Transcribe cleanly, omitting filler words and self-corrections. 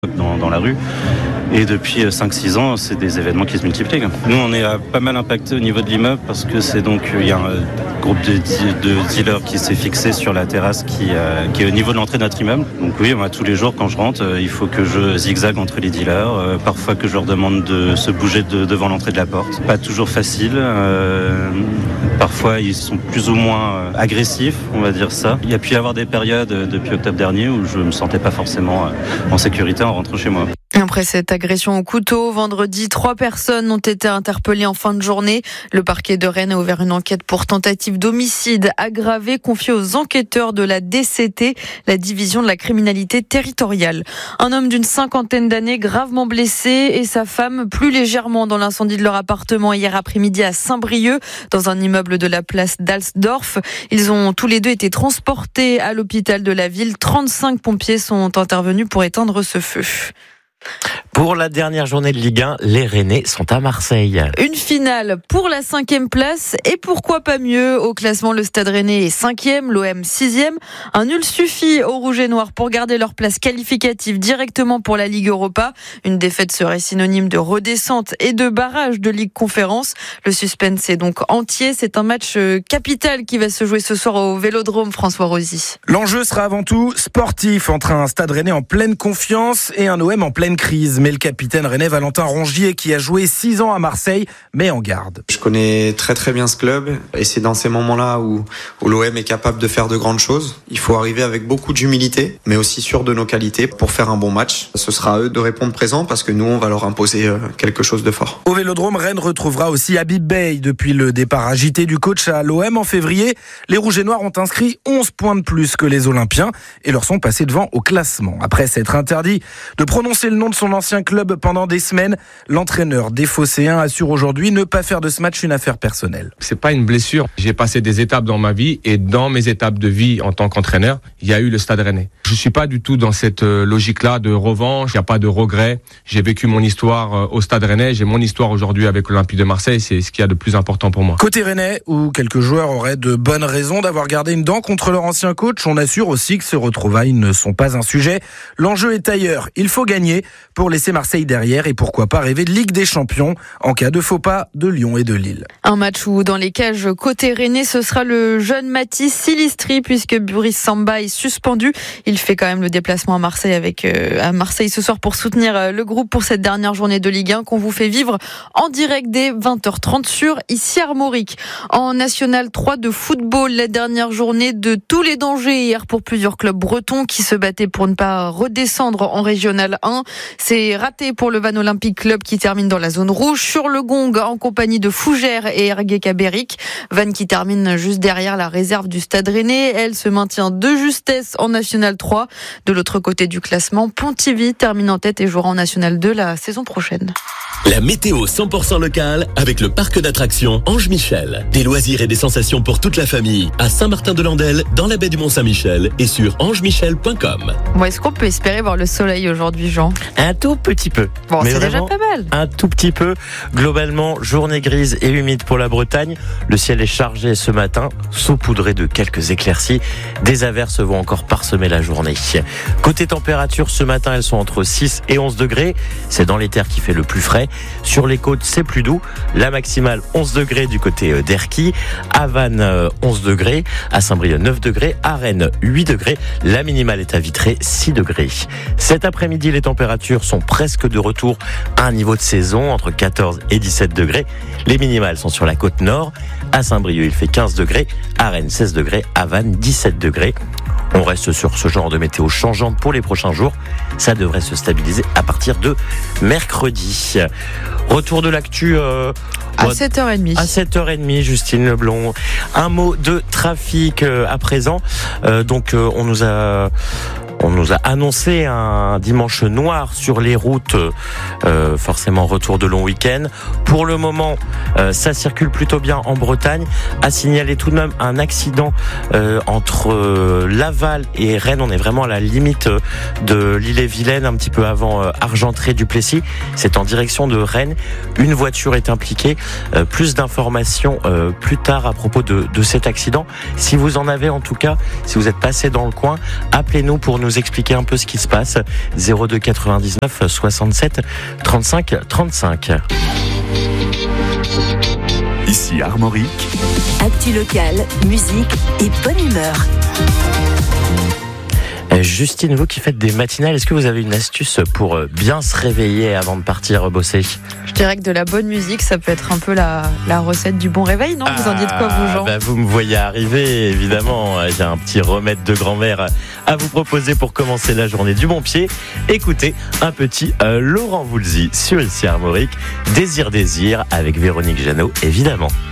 dans la rue. Et depuis 5-6 ans, c'est des événements qui se multiplient. Nous, on est pas mal impacté au niveau de l'immeuble parce que il y a un groupe de dealers qui s'est fixé sur la terrasse qui est au niveau de l'entrée de notre immeuble. Donc oui, moi, tous les jours, quand je rentre, il faut que je zigzague entre les dealers. Parfois que je leur demande de se bouger devant l'entrée de la porte. Pas toujours facile. Parfois, ils sont plus ou moins agressifs, on va dire ça. Il y a pu y avoir des périodes depuis octobre dernier où je me sentais pas forcément en sécurité en rentrant chez moi. Après cette agression au couteau, vendredi, 3 personnes ont été interpellées en fin de journée. Le parquet de Rennes a ouvert une enquête pour tentative d'homicide aggravé confiée aux enquêteurs de la DCT, la division de la criminalité territoriale. Un homme d'une 50aine d'années gravement blessé et sa femme plus légèrement dans l'incendie de leur appartement hier après-midi à Saint-Brieuc, dans un immeuble de la place d'Alsdorf. Ils ont tous les deux été transportés à l'hôpital de la ville. 35 pompiers sont intervenus pour éteindre ce feu. Pour la dernière journée de Ligue 1, les Rennais sont à Marseille. Une finale pour la 5e place et pourquoi pas mieux. Au classement, le Stade Rennais est 5e, l'OM 6e. Un nul suffit aux Rouges et Noirs pour garder leur place qualificative directement pour la Ligue Europa. Une défaite serait synonyme de redescente et de barrage de Ligue Conférence. Le suspense est donc entier. C'est un match capital qui va se jouer ce soir au Vélodrome, François Rosy. L'enjeu sera avant tout sportif entre un Stade Rennais en pleine confiance et un OM en pleine crise. Mais le capitaine rennais Valentin Rongier, qui a joué 6 ans à Marseille, met en garde. Je connais très très bien ce club et c'est dans ces moments-là où l'OM est capable de faire de grandes choses. Il faut arriver avec beaucoup d'humilité, mais aussi sûr de nos qualités pour faire un bon match. Ce sera à eux de répondre présent parce que nous, on va leur imposer quelque chose de fort. Au Vélodrome, Rennes retrouvera aussi Habib Beye. Depuis le départ agité du coach à l'OM en février, les Rouges et Noirs ont inscrit 11 points de plus que les Olympiens et leur sont passés devant au classement. Après s'être interdit de prononcer le nom de son ancien club pendant des semaines, l'entraîneur des Phocéens assure aujourd'hui ne pas faire de ce match une affaire personnelle. C'est pas une blessure. J'ai passé des étapes dans ma vie et dans mes étapes de vie en tant qu'entraîneur, il y a eu le Stade Rennais. Je suis pas du tout dans cette logique-là de revanche. Il n'y a pas de regret. J'ai vécu mon histoire au Stade Rennais. J'ai mon histoire aujourd'hui avec l'Olympique de Marseille. C'est ce qu'il y a de plus important pour moi. Côté Rennais, où quelques joueurs auraient de bonnes raisons d'avoir gardé une dent contre leur ancien coach, on assure aussi que ces retrouvailles ne sont pas un sujet. L'enjeu est ailleurs. Il faut gagner pour laisser Marseille derrière et pourquoi pas rêver de Ligue des Champions en cas de faux pas de Lyon et de Lille. Un match où dans les cages côté Rennais, ce sera le jeune Mathis Silistri puisque Boris Samba est suspendu. Il fait quand même le déplacement à Marseille ce soir pour soutenir le groupe pour cette dernière journée de Ligue 1 qu'on vous fait vivre en direct dès 20h30 sur ici Armorique. En National 3 de football, la dernière journée de tous les dangers hier pour plusieurs clubs bretons qui se battaient pour ne pas redescendre en Régional 1. C'est raté pour le Vannes Olympique Club qui termine dans la zone rouge. Sur le gong en compagnie de Fougères et Ergué-Cabéric. Vannes qui termine juste derrière la réserve du Stade Rennais. Elle se maintient de justesse en National 3. De l'autre côté du classement, Pontivy termine en tête et jouera en National 2 la saison prochaine. La météo 100% locale avec le parc d'attractions Ange Michel. Des loisirs et des sensations pour toute la famille à Saint-Martin-de-Landelle, dans la baie du Mont-Saint-Michel et sur angemichel.com. Bon, est-ce qu'on peut espérer voir le soleil aujourd'hui, Jean ? Un tout petit peu. Bon, mais c'est déjà pas mal. Un tout petit peu. Globalement, journée grise et humide pour la Bretagne. Le ciel est chargé ce matin, saupoudré de quelques éclaircies. Des averses vont encore parsemer la journée. Côté température, ce matin, elles sont entre 6 et 11 degrés. C'est dans les terres qui fait le plus frais. Sur les côtes, c'est plus doux. La maximale, 11 degrés du côté d'Erquy. À Vannes, 11 degrés. À Saint-Brieuc, 9 degrés. À Rennes, 8 degrés. La minimale est à Vitré, 6 degrés. Cet après-midi, les températures sont presque de retour à un niveau de saison, entre 14 et 17 degrés. Les minimales sont sur la côte nord. À Saint-Brieuc, il fait 15 degrés. À Rennes, 16 degrés. À Vannes, 17 degrés. On reste sur ce genre de météo changeante pour les prochains jours. Ça devrait se stabiliser à partir de mercredi. Retour de l'actu à 7h30. À 7h30, Justine Leblond. Un mot de trafic à présent. On nous a annoncé un dimanche noir sur les routes, forcément retour de long week-end. Pour le moment, ça circule plutôt bien en Bretagne. À signaler tout de même un accident entre Laval et Rennes. On est vraiment à la limite de l'Ille-et-Vilaine, un petit peu avant Argentré-Duplessis. C'est en direction de Rennes. Une voiture est impliquée. Plus d'informations plus tard à propos de cet accident. Si vous en avez en tout cas, si vous êtes passé dans le coin, appelez-nous pour nous nous expliquer un peu ce qui se passe. 02 99 67 35 35. Ici Armorique. Actu local, musique et bonne humeur. Justine, vous qui faites des matinales, est-ce que vous avez une astuce pour bien se réveiller avant de partir bosser ? Je dirais que de la bonne musique, ça peut être un peu la recette du bon réveil, non ? Vous en dites quoi, vous, Jean ? Vous me voyez arriver, évidemment. J'ai un petit remède de grand-mère à vous proposer pour commencer la journée du bon pied. Écoutez, un petit Laurent Voulzy sur Ici Armorique. Désir avec Véronique Jeannot, évidemment.